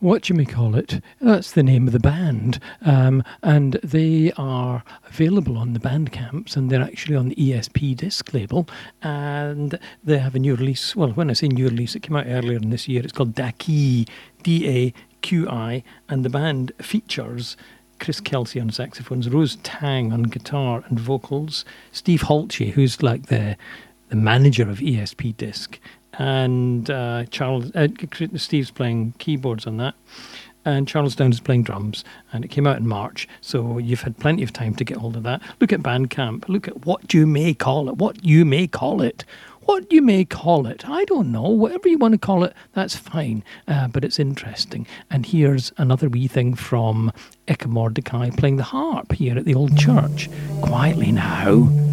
Whatchamacallit, that's the name of the band. And they are available on the Bandcamps, and they're actually on the ESP disc label. And they have a new release. Well, when I say new release, it came out earlier in this year. It's called Daqui, Daqui, and the band features Chris Kelsey on saxophones, Rose Tang on guitar and vocals, Steve Halche, who's like the manager of ESP Disc, and Steve's playing keyboards on that, and Charles Downs is playing drums, and it came out in March, so you've had plenty of time to get hold of that. Look at Bandcamp, look at what you may call it. I don't know, whatever you want to call it, that's fine, but it's interesting. And here's another wee thing from Eka Mordecai playing the harp here at the old church. Quietly now.